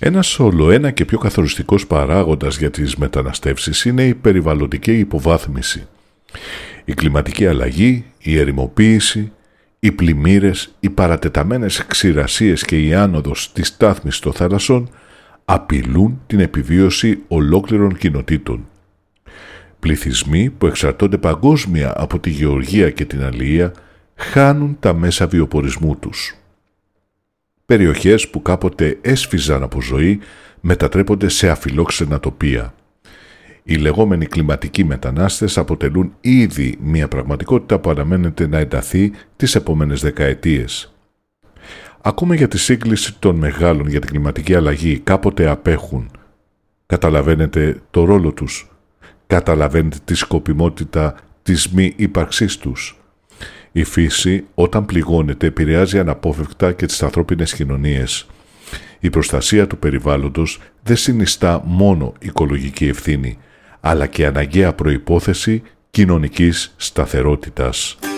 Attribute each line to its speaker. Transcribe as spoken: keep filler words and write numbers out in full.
Speaker 1: Ένας ολοένα και πιο καθοριστικός παράγοντας για τις μεταναστεύσεις είναι η περιβαλλοντική υποβάθμιση. Η κλιματική αλλαγή, η ερημοποίηση, οι πλημμύρες, οι παρατεταμένες ξηρασίες και η άνοδος της στάθμης των θάλασσων απειλούν την επιβίωση ολόκληρων κοινοτήτων. Πληθυσμοί που εξαρτώνται παγκόσμια από τη γεωργία και την αλληλεία χάνουν τα μέσα βιοπορισμού τους. Περιοχές που κάποτε έσφιζαν από ζωή μετατρέπονται σε αφιλόξενα τοπία. Οι λεγόμενοι κλιματικοί μετανάστες αποτελούν ήδη μια πραγματικότητα που αναμένεται να ενταθεί τις επόμενες δεκαετίες. Ακόμα για τη σύγκληση των μεγάλων για την κλιματική αλλαγή κάποτε απέχουν. Καταλαβαίνετε το ρόλο τους. Καταλαβαίνετε τη σκοπιμότητα της μη ύπαρξής τους. Η φύση όταν πληγώνεται επηρεάζει αναπόφευκτα και τις ανθρώπινες κοινωνίες. Η προστασία του περιβάλλοντος δεν συνιστά μόνο οικολογική ευθύνη, αλλά και αναγκαία προϋπόθεση κοινωνικής σταθερότητας.